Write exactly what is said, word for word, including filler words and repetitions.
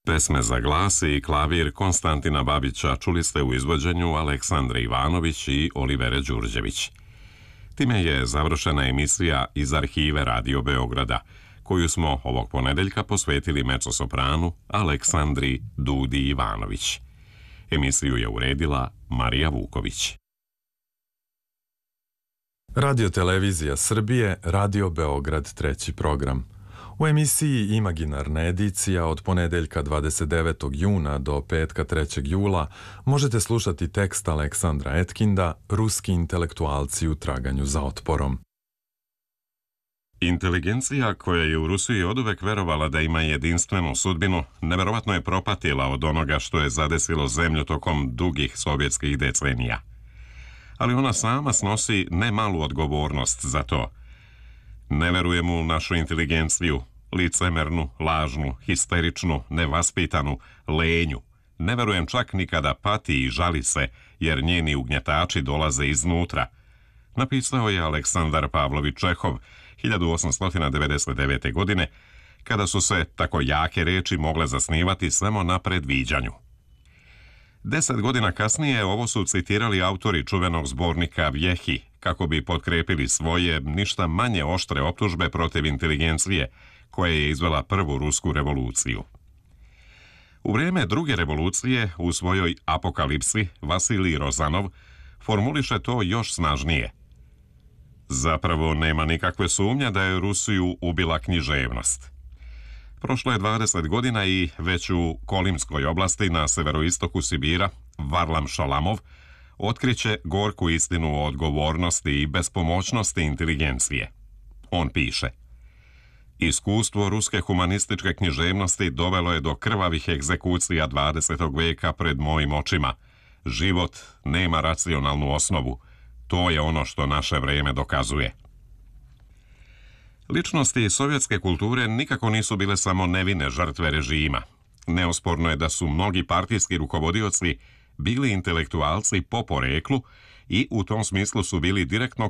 Pesme za glas i klavir Konstantina Babića čuli ste u izvođenju Aleksandre Ivanović i Olivere Đurđević. Time je završena emisija iz arhive Radio Beograda, koju smo ovog ponedeljka posvetili mezzosopranu Aleksandri Dudi Ivanović. Emisiju je uredila Marija Vuković. Radio Televizija Srbije, Radio Beograd, treći program. U emisiji Imaginarna edicija od ponedeljka dvadeset devetog juna do petka trećeg jula možete slušati tekst Aleksandra Etkinda Ruski intelektualci u traganju za otporom. Inteligencija koja je u Rusiji oduvek verovala da ima jedinstvenu sudbinu, neverovatno je propatila od onoga što je zadesilo zemlju tokom dugih sovjetskih decenija. Ali ona sama snosi ne malu odgovornost za to. Ne verujem u našu inteligenciju, licemernu, lažnu, histeričnu, nevaspitanu, lenju. Ne verujem čak ni kada pati i žali se, jer njeni ugnjetači dolaze iznutra. Napisao je Aleksandar Pavlović Čehov hiljadu osamsto devedeset devete. godine, kada su se tako jake reči mogle zasnivati samo na predviđanju. Deset godina kasnije ovo su citirali autori čuvenog zbornika Vjehi, kako bi potkrepili svoje ništa manje oštre optužbe protiv inteligencije, koja je izvela prvu rusku revoluciju. U vrijeme druge revolucije, u svojoj Apokalipsi, Vasilij Rozanov formuliše to još snažnije. Zapravo nema nikakve sumnje da je Rusiju ubila književnost. Prošlo je dvadeset godina i već u Kolimskoj oblasti na severoistoku Sibira, Varlam Šalamov otkriće gorku istinu o odgovornosti i bespomoćnosti inteligencije. On piše: iskustvo ruske humanističke književnosti dovelo je do krvavih egzekucija dvadesetog veka pred mojim očima. Život nema racionalnu osnovu. To je ono što naše vrijeme dokazuje. Ličnosti sovjetske kulture nikako nisu bile samo nevine žrtve režima. Neosporno je da su mnogi partijski rukovodioci bili intelektualci po poreklu i u tom smislu su bili direktno